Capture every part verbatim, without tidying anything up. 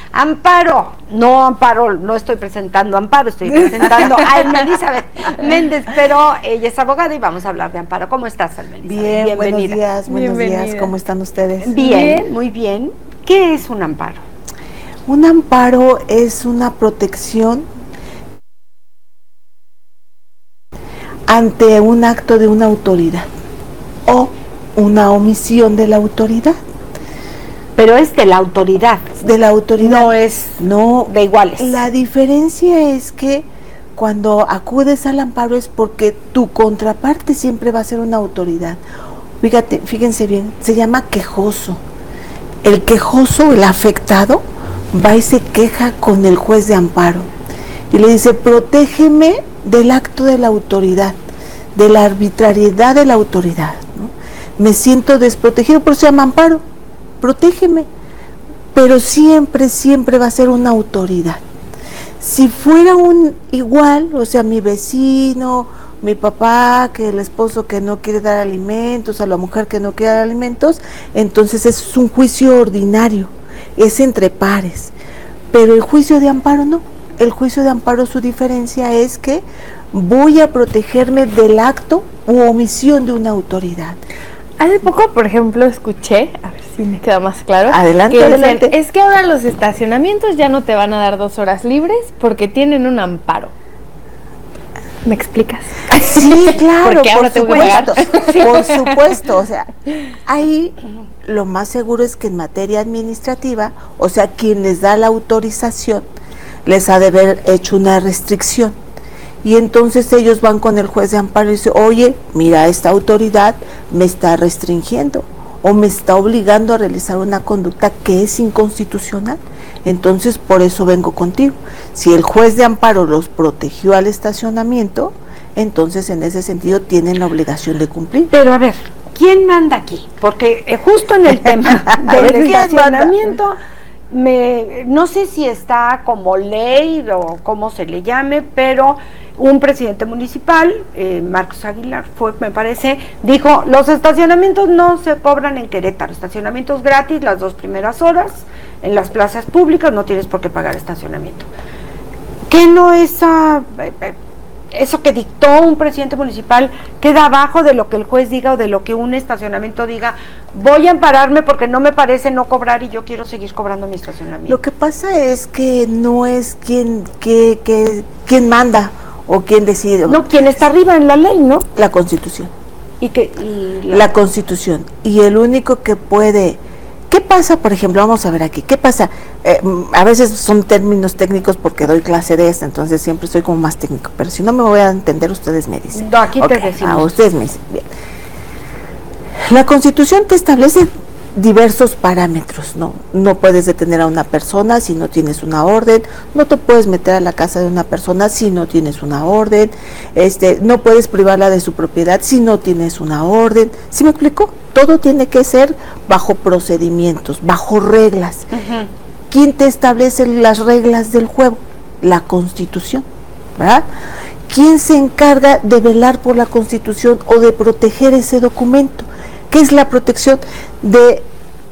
Amparo, no Amparo, no estoy presentando a Amparo, estoy presentando a Elmelizabeth Méndez, pero ella es abogada y vamos a hablar de Amparo. ¿Cómo estás, Elmelizabeth? Bien, bienvenida. Buenos días, buenos Bienvenida. días, ¿cómo están ustedes? Bien, bien, muy bien. ¿Qué es un amparo? Un amparo es una protección ante un acto de una autoridad o una omisión de la autoridad. Pero es de la autoridad. De la autoridad. No es no, de iguales. La diferencia es que cuando acudes al amparo es porque tu contraparte siempre va a ser una autoridad. Fíjate, fíjense bien, se llama quejoso. El quejoso, el afectado, va y se queja con el juez de amparo y le dice, protégeme del acto de la autoridad, de la arbitrariedad de la autoridad, ¿no? Me siento desprotegido, por eso se llama amparo, protégeme, pero siempre, siempre va a ser una autoridad. Si fuera un igual, o sea, mi vecino, mi papá, que el esposo que no quiere dar alimentos, a la mujer que no quiere dar alimentos, entonces es un juicio ordinario, es entre pares. Pero el juicio de amparo no. El juicio de amparo, su diferencia es que voy a protegerme del acto u omisión de una autoridad. Hace poco, por ejemplo, escuché, a ver si me queda más claro. Adelante, que adelante. Dicen, es que ahora los estacionamientos ya no te van a dar dos horas libres porque tienen un amparo. ¿Me explicas? Sí, claro, porque ahora por tengo que pagar. Por supuesto, o sea, ahí lo más seguro es que en materia administrativa, o sea, quien les da la autorización, les ha de haber hecho una restricción. Y entonces ellos van con el juez de amparo y dicen, oye, mira, esta autoridad me está restringiendo o me está obligando a realizar una conducta que es inconstitucional. Entonces, por eso vengo contigo. Si el juez de amparo los protegió al estacionamiento, entonces en ese sentido tienen la obligación de cumplir. Pero a ver, ¿quién manda aquí? Porque eh, justo en el tema del estacionamiento, me, no sé si está como ley o cómo se le llame, pero un presidente municipal, eh, Marcos Aguilar, fue, me parece, dijo, los estacionamientos no se cobran en Querétaro, estacionamientos gratis las dos primeras horas, en las plazas públicas no tienes por qué pagar estacionamiento. ¿Qué no esa, eh, eso que dictó un presidente municipal queda abajo de lo que el juez diga o de lo que un estacionamiento diga? Voy a ampararme porque no me parece no cobrar y yo quiero seguir cobrando mi estacionamiento. Lo que pasa es que no es quien, que, que, quien manda o quien decide. No, quien está arriba en la ley, ¿no? La Constitución. ¿Y que y la... la Constitución. Y el único que puede... ¿Qué pasa, por ejemplo? Vamos a ver aquí. ¿Qué pasa? Eh, a veces son términos técnicos porque doy clase de esta, entonces siempre soy como más técnico. Pero si no me voy a entender, ustedes me dicen. No, aquí okay. te decimos. Ah, ustedes me dicen. Bien. La Constitución te establece diversos parámetros, ¿no? No puedes detener a una persona si no tienes una orden, no te puedes meter a la casa de una persona si no tienes una orden, este, no puedes privarla de su propiedad si no tienes una orden. ¿Sí me explico? Todo tiene que ser bajo procedimientos, bajo reglas. Uh-huh. ¿Quién te establece las reglas del juego? La Constitución, ¿verdad? ¿Quién se encarga de velar por la Constitución o de proteger ese documento? ¿Qué es la protección? De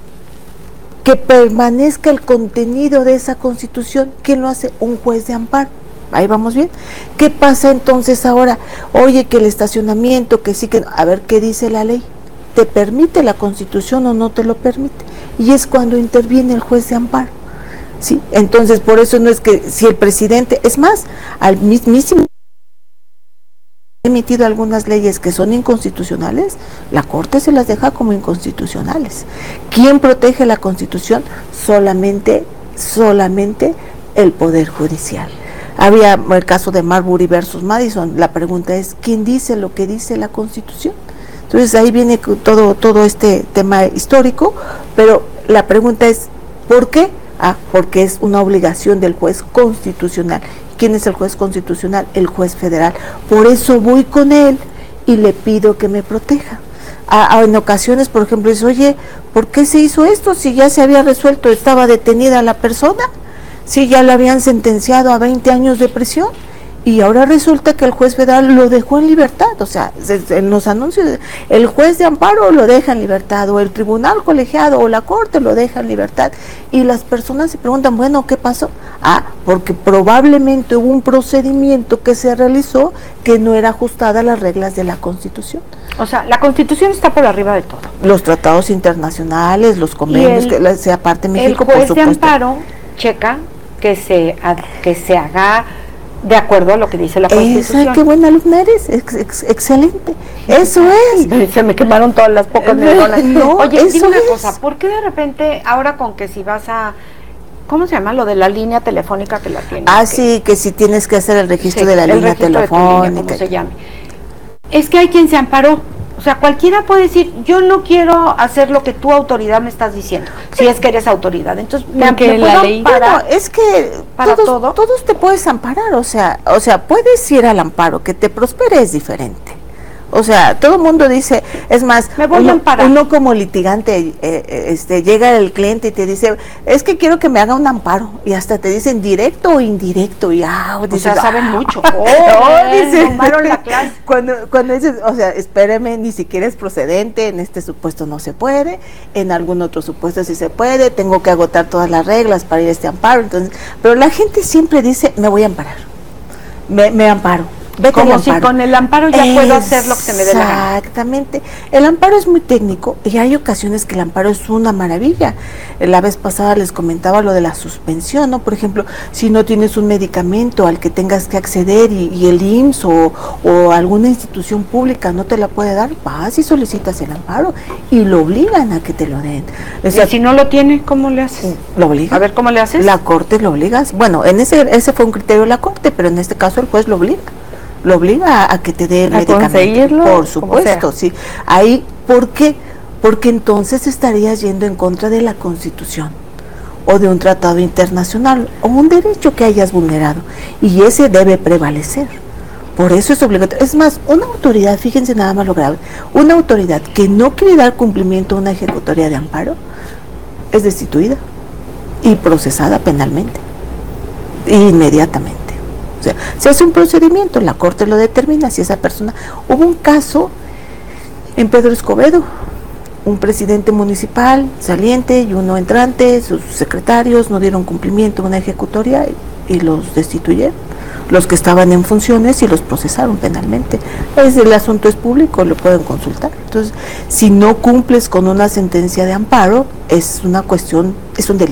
que permanezca el contenido de esa Constitución. ¿Quién lo hace? Un juez de amparo. Ahí vamos bien. ¿Qué pasa entonces ahora? Oye, que el estacionamiento, que sí, que no. A ver, ¿qué dice la ley? ¿Te permite la Constitución o no te lo permite? Y es cuando interviene el juez de amparo. ¿Sí? Entonces, por eso no es que si el presidente, es más, al mismísimo emitido algunas leyes que son inconstitucionales, la Corte se las deja como inconstitucionales. ¿Quién protege la Constitución? Solamente, solamente el Poder Judicial. Había el caso de Marbury versus Madison. La pregunta es, ¿quién dice lo que dice la Constitución? Entonces ahí viene todo, todo este tema histórico, pero la pregunta es, ¿por qué? Ah, porque es una obligación del juez constitucional. ¿Quién es el juez constitucional? El juez federal. Por eso voy con él y le pido que me proteja. A, a, en ocasiones, por ejemplo, dice, oye, ¿por qué se hizo esto? Si ya se había resuelto, estaba detenida la persona, si ya la habían sentenciado a veinte años de prisión, y ahora resulta que el juez federal lo dejó en libertad, o sea, en los anuncios, el juez de amparo lo deja en libertad, o el tribunal colegiado, o la corte lo deja en libertad, y las personas se preguntan, bueno, ¿qué pasó? Ah, porque probablemente hubo un procedimiento que se realizó que no era ajustada a las reglas de la Constitución. O sea, la Constitución está por arriba de todo. Los tratados internacionales, los convenios, el, que sea parte de México, por supuesto. El juez de amparo checa que se, que se haga de acuerdo a lo que dice la Constitución. Esa, qué buena alumna eres, ex, ex, excelente. Eso es. Se me quemaron todas las pocas neuronas. No, oye, eso dime una es. cosa, ¿por qué de repente, ahora con que si vas a, ¿cómo se llama? Lo de la línea telefónica que la tienes. Ah, que, sí, que si tienes que hacer el registro sí, de la el línea registro telefónica. De tu línea, como se llame. Es que hay quien se amparó. O sea, cualquiera puede decir, yo no quiero hacer lo que tu autoridad me estás diciendo, si es que eres autoridad. Entonces, me, me la ley. Bueno, es que para todos, todo. todos te puedes amparar, o sea, o sea, puedes ir al amparo, que te prospere es diferente. O sea, todo el mundo dice, es más, me voy uno, a amparar. uno como litigante, eh, este, llega el cliente y te dice, es que quiero que me haga un amparo, y hasta te dicen directo o indirecto, y ah, o dices, sea, saben ah, mucho. Oh, no, dice, tomaron la clase. Cuando, cuando dices, o sea, espéreme, ni siquiera es procedente, en este supuesto no se puede, en algún otro supuesto sí se puede, tengo que agotar todas las reglas para ir a este amparo, entonces, pero la gente siempre dice, me voy a amparar, me, me amparo. Vete como si con el amparo ya puedo hacer lo que se me dé la gana. Exactamente. El amparo es muy técnico y hay ocasiones que el amparo es una maravilla. La vez pasada les comentaba lo de la suspensión, ¿no? Por ejemplo, si no tienes un medicamento al que tengas que acceder y, y el I M S S o, o alguna institución pública no te la puede dar, vas y solicitas el amparo y lo obligan a que te lo den. O sea, y si no lo tiene, ¿cómo le haces? Lo obliga. A ver, ¿cómo le haces? La corte lo obliga. Bueno, en ese ese fue un criterio de la corte, pero en este caso el juez lo obliga. Lo obliga a, a que te dé el medicamento, por supuesto, sí. Ahí, ¿por qué? Porque entonces estarías yendo en contra de la Constitución o de un tratado internacional o un derecho que hayas vulnerado y ese debe prevalecer. Por eso es obligatorio. Es más, una autoridad, fíjense nada más lo grave, una autoridad que no quiere dar cumplimiento a una ejecutoria de amparo es destituida y procesada penalmente inmediatamente. O sea, se hace un procedimiento, la corte lo determina si esa persona... Hubo un caso en Pedro Escobedo, un presidente municipal saliente y uno entrante, sus secretarios no dieron cumplimiento a una ejecutoria y, y los destituyeron, los que estaban en funciones y los procesaron penalmente. Es, el asunto es público, lo pueden consultar. Entonces, si no cumples con una sentencia de amparo, es una cuestión, es un delito.